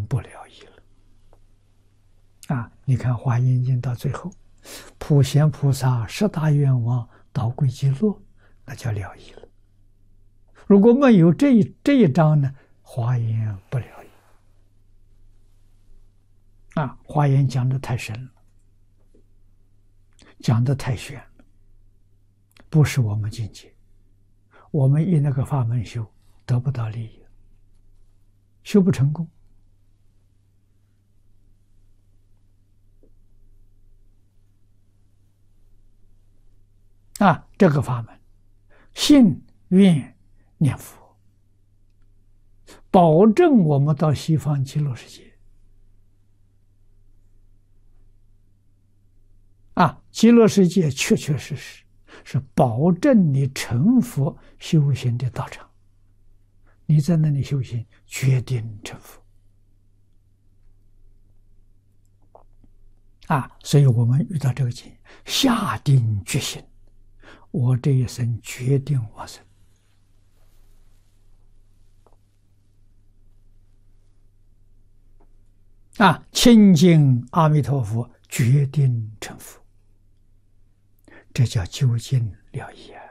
不了义了。你看《华严经》到最后，普贤菩萨十大愿望到归极乐，那叫了义了。如果没有这一章呢，华严不了义。华严讲的太深了，讲的太玄了，不是我们境界。我们以那个法门修，得不到利益，修不成功。这个法门，信愿念佛，保证我们到西方极乐世界。极乐世界确确实实是保证你成佛修行的道场，你在那里修行，决定成佛。所以我们遇到这个境，下定决心，我这一生决定往生。亲近阿弥陀佛，决定成佛，这叫究竟了义。